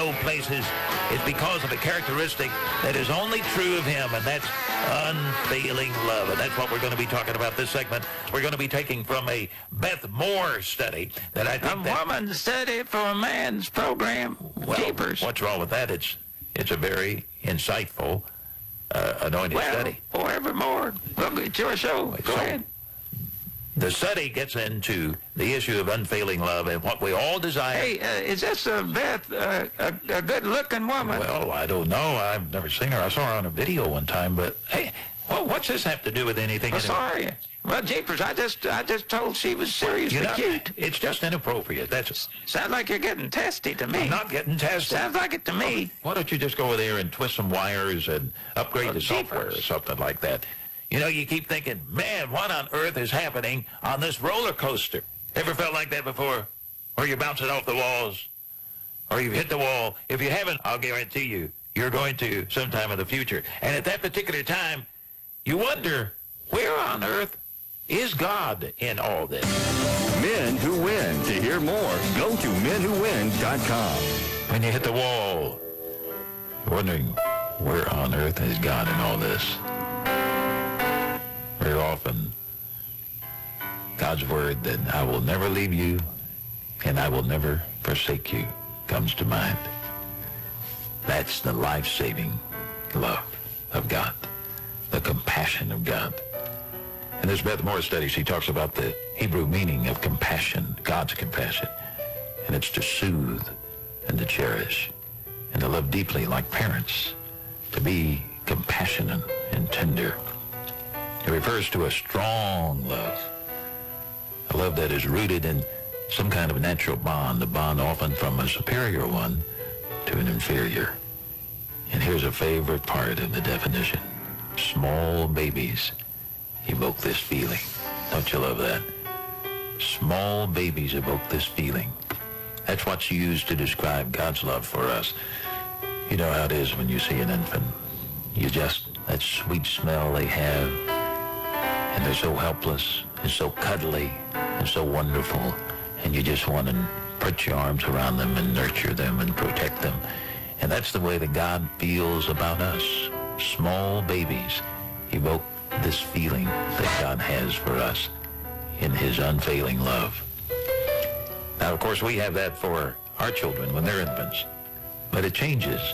go places, it's because of a characteristic that is only true of him, and that's unfailing love. And that's what we're going to be talking about this segment. We're going to be taking from a Beth Moore study that I think a woman's study for a man's program. Well, Jeepers. what's wrong with that? It's a very insightful, anointed study. Forevermore. Look, it's your show. Go ahead. The study gets into the issue of unfailing love and what we all desire. Hey, is this Beth a good-looking woman? Well, I don't know. I've never seen her. I saw her on a video one time, but hey, well, what's this have to do with anything? I'm sorry. Well, jeepers, I just told she was seriously cute. It's just inappropriate. Sounds like you're getting testy to me. I'm not getting testy. Sounds like it to me. Why don't you just go over there and twist some wires and upgrade the software or something like that? You know, you keep thinking, man, what on earth is happening on this roller coaster? Ever felt like that before? Or you're bouncing off the walls? Or you've hit the wall? If you haven't, I'll guarantee you, you're going to sometime in the future. And at that particular time, you wonder, where on earth is God in all this? Men Who Win. To hear more, go to menwhowin.com. When you hit the wall, you're wondering, where on earth is God in all this? Very often, God's word that I will never leave you and I will never forsake you comes to mind. That's the life-saving love of God, the compassion of God. In this Beth Moore study, she talks about the Hebrew meaning of compassion, God's compassion, and it's to soothe and to cherish and to love deeply like parents, to be compassionate and tender. It refers to a strong love, a love that is rooted in some kind of natural bond, a bond often from a superior one to an inferior. And here's a favorite part of the definition. Small babies evoke this feeling. Don't you love that? Small babies evoke this feeling. That's what's used to describe God's love for us. You know how it is when you see an infant. That sweet smell they have, and they're so helpless and so cuddly and so wonderful, and you just want to put your arms around them and nurture them and protect them. And that's the way that God feels about us. Small babies evoke this feeling that God has for us in his unfailing love. Now, of course, we have that for our children when they're infants, but it changes